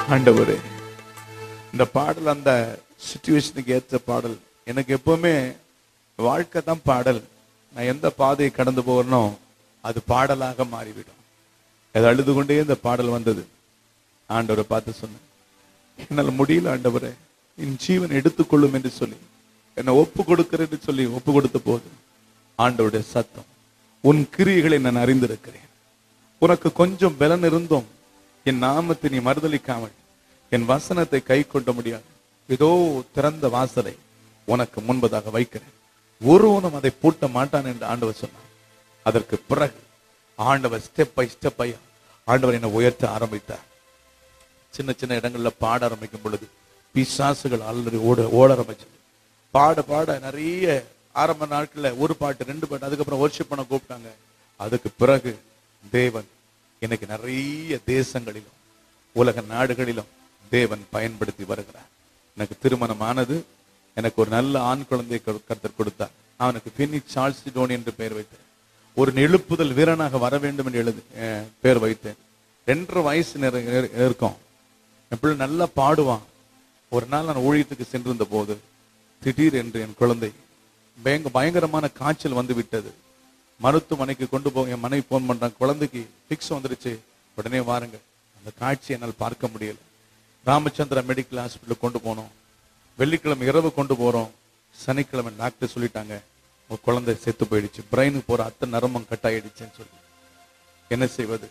ஆண்டவரே, இந்த பாடல் அந்த சிச்சுவேஷனுக்கு ஏற்ற பாடல். எனக்கு எப்பவுமே வாழ்க்கை தான் பாடல். நான் எந்த பாதையை கடந்து போகிறனோ அது பாடலாக மாறிவிடும். அது அழுது கொண்டே இந்த பாடல் வந்தது. ஆண்டவரை பார்த்து சொன்னேன், என்னால் முடியல ஆண்டவரே, என் ஜீவன் எடுத்துக்கொள்ளும் என்று சொல்லி என்னை ஒப்பு கொடுக்கிறேன்னு சொல்லி ஒப்பு கொடுத்த போது ஆண்டவருடைய சத்தம், உன் கிரியைகளை நான் அறிந்திருக்கிறேன். உனக்கு கொஞ்சம் பலன் இருந்தும் என் நாமத்தை நீ மறுதலிக்காமல் என் வசனத்தை கை கொள்ள முடியாது. இதோ திறந்த வாசலை உனக்கு முன்பதாக வைக்கிறேன், ஒருவனும் அதை பூட்ட மாட்டான் என்று ஆண்டவர் சொன்னார். அதற்கு பிறகு ஆண்டவர் ஸ்டெப் பை ஸ்டெப் ஆண்டவர் என்னை உயர்த்த ஆரம்பித்தார். சின்ன சின்ன இடங்கள்ல பாட ஆரம்பிக்கும் பொழுது பிசாசுகள் ஆல்ரெடி ஓட ஆரம்பிச்சது. பாட பாட நிறைய ஆரம்ப நாட்கள்ல ஒரு பாட்டு 2 பாட்டு, அதுக்கப்புறம் வொர்ஷிப் பண்ண கூப்பிட்டாங்க. அதுக்கு பிறகு தேவன் எனக்கு நிறைய தேசங்களிலும் உலக நாடுகளிலும் தேவன் பயன்படுத்தி வருகிறார். எனக்கு திருமணம் ஆனது. எனக்கு ஒரு நல்ல ஆண் குழந்தையை கர்த்தர் கொடுத்தார். அவனுக்கு பினிக் சார்ல்ஸ் டோனி என்று பெயர் வைத்தேன். ஒரு எழுப்புதல் வீரனாக வர வேண்டும் என்று பேர் வைத்தேன். 2.5 வயசு இருக்கும். என் பிள்ளை நல்லா பாடுவான். ஒரு நாள் நான் ஊழியத்துக்கு சென்றிருந்த போது திடீர் என்று என் குழந்தை பயங்கரமான காய்ச்சல் வந்து விட்டது. மருத்துவமனைக்கு கொண்டு போக என் மனைவி போன் பண்றாங்க, குழந்தைக்கு பிக்ஸ் வந்துருச்சு, உடனே வாருங்க. அந்த காட்சி என்னால் பார்க்க முடியல. ராமச்சந்திரா மெடிக்கல் ஹாஸ்பிட்டலுக்கு கொண்டு போனோம். வெள்ளிக்கிழமை இரவு கொண்டு போறோம். சனிக்கிழமை டாக்டர் சொல்லிட்டாங்க, உங்க குழந்தை செத்து போயிடுச்சு, பிரெயினுக்கு போற அத்தனை நரம்பம் கட் ஆயிடுச்சுன்னு சொல்லி. என்ன செய்வது?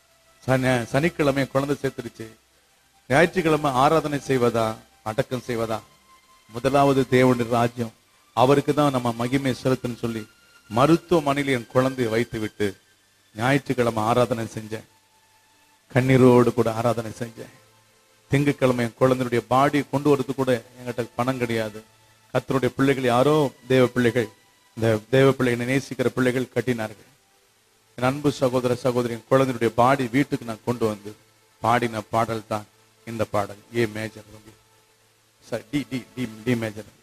சனிக்கிழமை குழந்தை செத்துடுச்சு. ஞாயிற்றுக்கிழமை ஆராதனை செய்வதா அடக்கம் செய்வதா? முதலாவது தேவனுடைய ராஜ்யம், அவருக்கு தான் நம்ம மகிமை செலுத்துன்னு சொல்லி மருத்துவமனையில் என் குழந்தையை வைத்து விட்டு ஞாயிற்றுக்கிழமை ஆராதனை செஞ்சேன். கண்ணீரோடு கூட ஆராதனை செஞ்சேன். திங்கட்கிழமை என் குழந்தையுடைய பாடியை கொண்டு வரது கூட என்கிட்ட பணம் கிடையாது. கர்த்தருடைய பிள்ளைகள் யாரோ தேவ பிள்ளைகள், இந்த தேவ பிள்ளைகளை நேசிக்கிற பிள்ளைகள் கட்டினார்கள். என் அன்பு சகோதர சகோதரி, என் குழந்தையுடைய பாடி வீட்டுக்கு நான் கொண்டு வந்து பாடின பாடல் தான் இந்த பாடல். ஏ major, D D D D major.